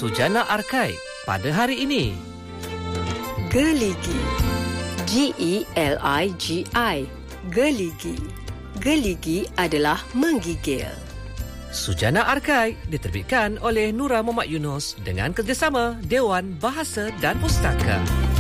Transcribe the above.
Sujana Arkai pada hari ini. Geligi. G-E-L-I-G-I. Geligi. Geligi adalah menggigil. Sujana Arkai diterbitkan oleh Nura Muhammad Yunus dengan kerjasama Dewan Bahasa dan Pustaka.